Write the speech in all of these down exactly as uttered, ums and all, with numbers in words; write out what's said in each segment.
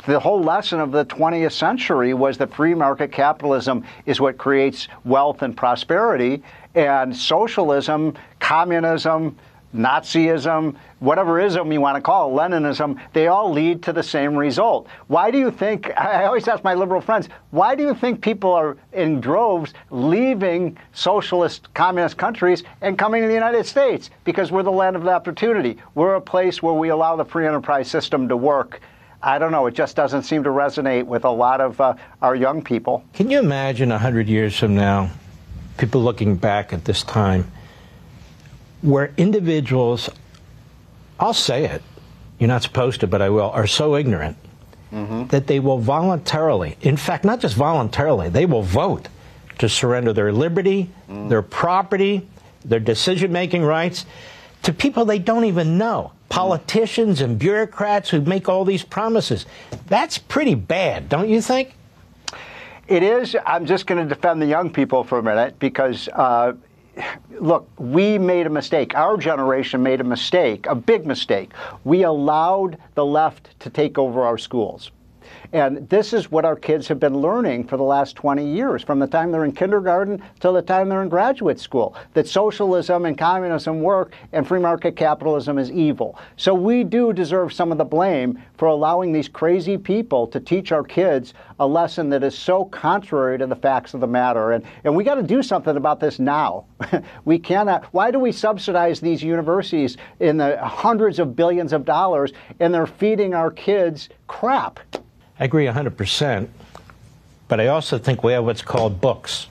the whole lesson of the twentieth century was that free market capitalism is what creates wealth and prosperity, and socialism, communism, Nazism, whatever ism you want to call it, Leninism, they all lead to the same result. Why do you think, I always ask my liberal friends, why do you think people are in droves leaving socialist communist countries and coming to the United States? Because we're the land of opportunity. We're a place where we allow the free enterprise system to work. I don't know, it just doesn't seem to resonate with a lot of uh, our young people. Can you imagine a hundred years from now, people looking back at this time, where individuals, I'll say it, you're not supposed to, but I will, are so ignorant mm-hmm. that they will voluntarily, in fact, not just voluntarily, they will vote to surrender their liberty, mm. their property, their decision-making rights to people they don't even know, politicians and bureaucrats who make all these promises. That's pretty bad, don't you think? It is. I'm just going to defend the young people for a minute because uh, look, we made a mistake. Our generation made a mistake, a big mistake. We allowed the left to take over our schools. And this is what our kids have been learning for the last twenty years, from the time they're in kindergarten till the time they're in graduate school, that socialism and communism work and free market capitalism is evil. So we do deserve some of the blame for allowing these crazy people to teach our kids a lesson that is so contrary to the facts of the matter. And, and we got to do something about this now. We cannot. Why do we subsidize these universities in the hundreds of billions of dollars and they're feeding our kids crap? I agree one hundred percent, but I also think we have what's called books.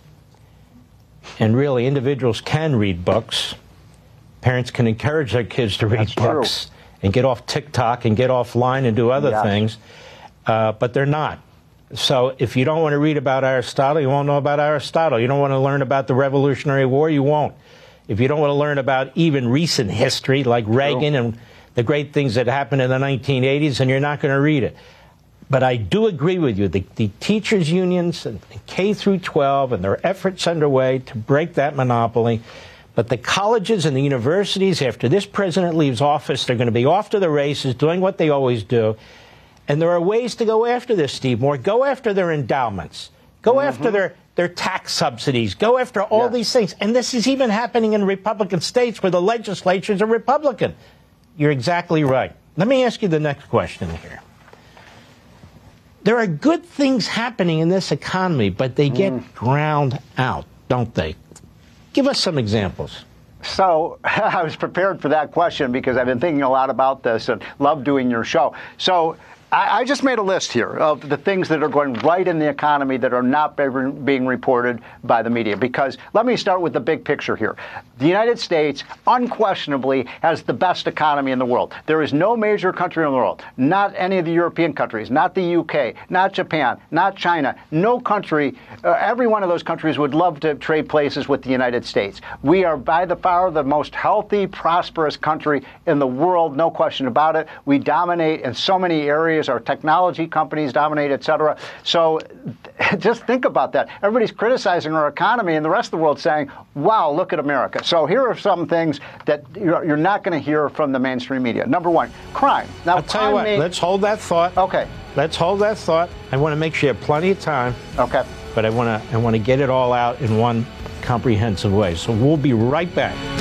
And really, individuals can read books. Parents can encourage their kids to read That's books true. and get off TikTok and get offline and do other yes. things, uh, but they're not. So if you don't want to read about Aristotle, you won't know about Aristotle. You don't want to learn about the Revolutionary War, you won't. If you don't want to learn about even recent history, like true. Reagan and the great things that happened in the nineteen eighties, then you're not going to read it. But I do agree with you. The, the teachers' unions and K through twelve and their efforts underway to break that monopoly. But the colleges and the universities, after this president leaves office, they're going to be off to the races, doing what they always do. And there are ways to go after this, Steve Moore. Go after their endowments. Go mm-hmm. after their, their tax subsidies. Go after all yes. these things. And this is even happening in Republican states where the legislatures are Republican. You're exactly right. Let me ask you the next question here. There are good things happening in this economy, but they get mm. drowned out, don't they? Give us some examples. So I was prepared for that question because I've been thinking a lot about this and love doing your show. So I, I just made a list here of the things that are going right in the economy that are not being reported by the media. Because let me start with the big picture here. The United States unquestionably has the best economy in the world. There is no major country in the world, not any of the European countries, not the U K, not Japan, not China, no country, uh, every one of those countries would love to trade places with the United States. We are by the far the most healthy, prosperous country in the world, no question about it. We dominate in so many areas. Our technology companies dominate, et cetera. So just think about that. Everybody's criticizing our economy and the rest of the world saying, wow, look at America. So here are some things that you're, you're not going to hear from the mainstream media. Number one, crime. Now, I'll tell you what, may... let's hold that thought. Okay. Let's hold that thought. I want to make sure you have plenty of time. Okay. But I want to I want to get it all out in one comprehensive way. So we'll be right back.